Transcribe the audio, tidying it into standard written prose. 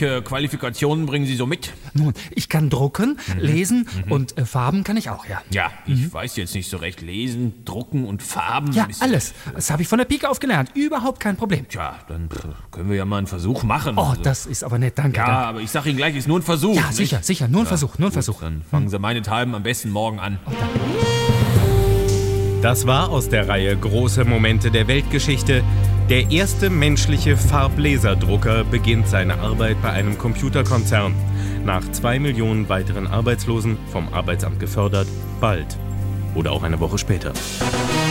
Welche Qualifikationen bringen Sie so mit? Nun, ich kann drucken, lesen und Farben kann ich auch, ja. Ja, ich weiß jetzt nicht so recht. Lesen, drucken und Farben. Ja, alles. Das habe ich von der Pike auf gelernt. Überhaupt kein Problem. Tja, dann können wir ja mal einen Versuch machen. Oh, das ist aber nett, danke. Ja, danke. aber ich sag Ihnen gleich, ist nur ein Versuch. Ja, nicht? sicher, nur ein Versuch, nur ein Versuch. Dann fangen Sie meinethalben am besten morgen an. Das war aus der Reihe Große Momente der Weltgeschichte. Der erste menschliche Farblaserdrucker beginnt seine Arbeit bei einem Computerkonzern. Nach 2 Millionen weiteren Arbeitslosen, vom Arbeitsamt gefördert, bald. Oder auch eine Woche später.